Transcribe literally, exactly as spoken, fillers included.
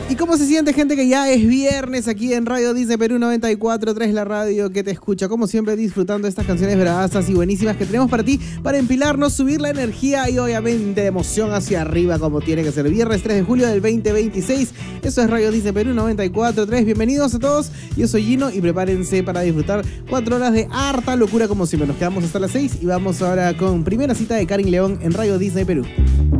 ¿Y cómo se siente, gente, que ya es viernes aquí en Radio Disney Perú noventa y cuatro punto tres, la radio que te escucha, como siempre, disfrutando de estas canciones bravasas y buenísimas que tenemos para ti, para empilarnos, subir la energía y obviamente emoción hacia arriba, como tiene que ser. Viernes tres de julio del veinte veintiséis, eso es Radio Disney Perú noventa y cuatro punto tres. Bienvenidos a todos, yo soy Gino y prepárense para disfrutar cuatro horas de harta locura como siempre. Nos quedamos hasta las seis y vamos ahora con primera cita de Karin León en Radio Disney Perú.